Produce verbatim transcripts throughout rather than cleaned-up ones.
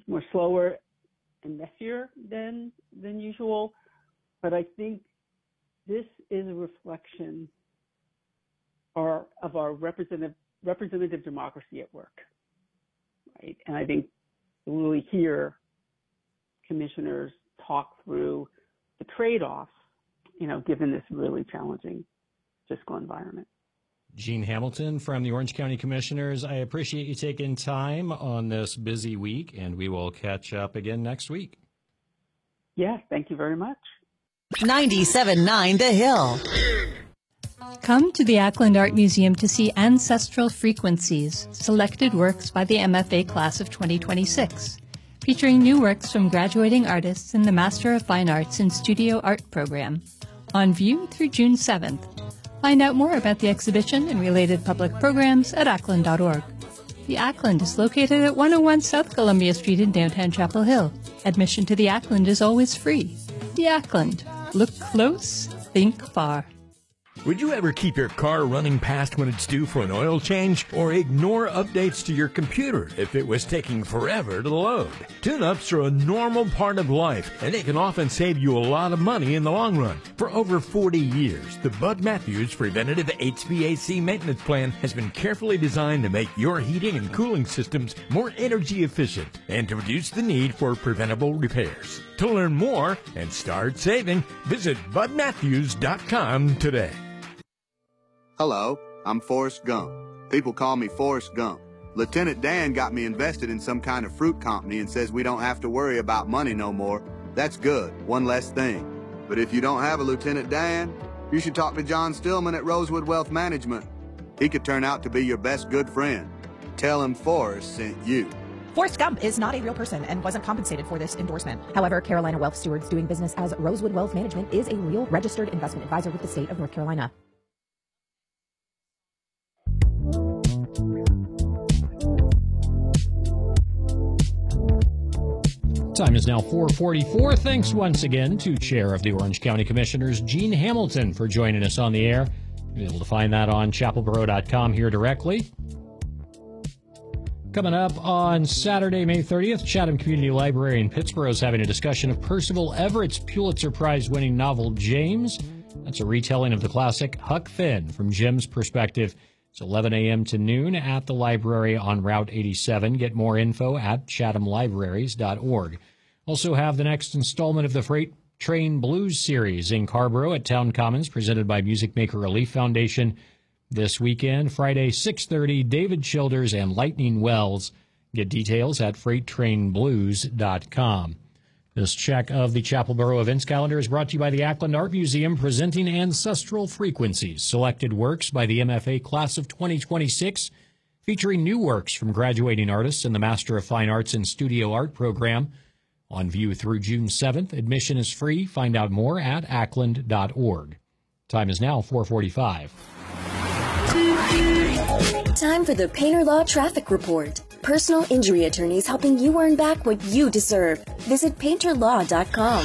more slower and messier than than usual. But I think this is a reflection our, of our representative representative democracy at work, right? And I think we'll really hear commissioners talk through the trade-offs, you know, given this really challenging fiscal environment. Jean Hamilton from the Orange County Commissioners, I appreciate you taking time on this busy week, and we will catch up again next week. Yes, thank you very much. ninety-seven point nine The Hill. Come to the Ackland Art Museum to see Ancestral Frequencies, selected works by the M F A class of twenty twenty-six, featuring new works from graduating artists in the Master of Fine Arts in Studio Art program, on view through June seventh. Find out more about the exhibition and related public programs at ackland dot org. The Ackland is located at one oh one South Columbia Street in downtown Chapel Hill. Admission to the Ackland is always free. The Ackland. Look close, think far. Would you ever keep your car running past when it's due for an oil change, or ignore updates to your computer if it was taking forever to load? Tune-ups are a normal part of life, and they can often save you a lot of money in the long run. For over forty years, the Bud Matthews Preventative H V A C Maintenance Plan has been carefully designed to make your heating and cooling systems more energy efficient and to reduce the need for preventable repairs. To learn more and start saving, visit bud matthews dot com today. Hello, I'm Forrest Gump. People call me Forrest Gump. Lieutenant Dan got me invested in some kind of fruit company and says we don't have to worry about money no more. That's good, one less thing. But if you don't have a Lieutenant Dan, you should talk to John Stillman at Rosewood Wealth Management. He could turn out to be your best good friend. Tell him Forrest sent you. Forrest Gump is not a real person and wasn't compensated for this endorsement. However, Carolina Wealth Stewards doing business as Rosewood Wealth Management is a real registered investment advisor with the state of North Carolina. Time is now four forty-four. Thanks once again to Chair of the Orange County Commissioners, Jean Hamilton, for joining us on the air. You'll be able to find that on chapel borough dot com here directly. Coming up on Saturday, May thirtieth, Chatham Community Library in Pittsburgh is having a discussion of Percival Everett's Pulitzer Prize-winning novel, James. That's a retelling of the classic Huck Finn from Jim's perspective. It's eleven a.m. to noon at the library on Route eighty-seven. Get more info at chatham libraries dot org. Also have the next installment of the Freight Train Blues series in Carrboro at Town Commons, presented by Music Maker Relief Foundation. This weekend, Friday, six thirty, David Childers and Lightning Wells. Get details at freight train blues dot com. This check of the Chapel Borough events calendar is brought to you by the Ackland Art Museum, presenting Ancestral Frequencies, selected works by the M F A class of twenty twenty-six, featuring new works from graduating artists in the Master of Fine Arts and Studio Art program. On view through June seventh. Admission is free. Find out more at ackland dot org. Time is now four forty-five. Time for the Painter Law Traffic Report. Personal injury attorneys helping you earn back what you deserve. Visit painter law dot com.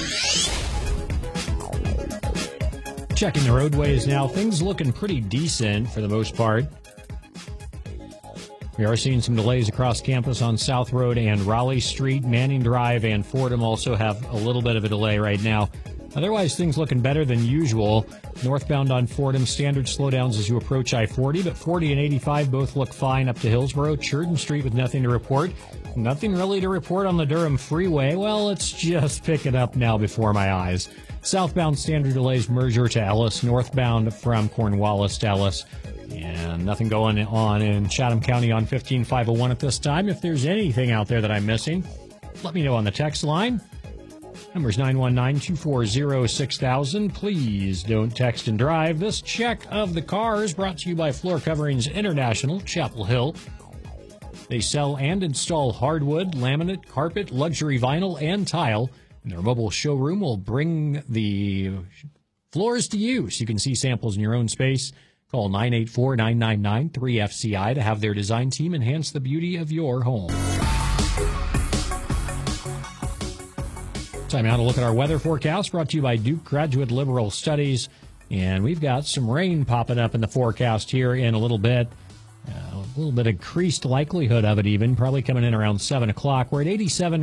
Checking the roadways now. Things looking pretty decent for the most part. We are seeing some delays across campus on South Road and Raleigh Street. Manning Drive and Fordham also have a little bit of a delay right now. Otherwise, things looking better than usual. Northbound on Fordham, standard slowdowns as you approach I forty, but forty and eighty-five both look fine up to Hillsborough. Churton Street with nothing to report. Nothing really to report on the Durham Freeway. Well, it's just picking up now before my eyes. Southbound standard delays Merger to Ellis. Northbound from Cornwallis to Ellis. And nothing going on in Chatham County on fifteen five oh one at this time. If there's anything out there that I'm missing, let me know on the text line. Number's nine one nine, two four zero, six thousand. Please don't text and drive. This check of the car is brought to you by Floor Coverings International, Chapel Hill. They sell and install hardwood, laminate, carpet, luxury vinyl, and tile. And their mobile showroom will bring the floors to you so you can see samples in your own space. Call nine eight four, nine nine nine, three F C I to have their design team enhance the beauty of your home. Time now to look at our weather forecast, brought to you by Duke Graduate Liberal Studies. And we've got some rain popping up in the forecast here in a little bit. Uh, a little bit increased likelihood of it even, probably coming in around seven o'clock. We're at eighty-seven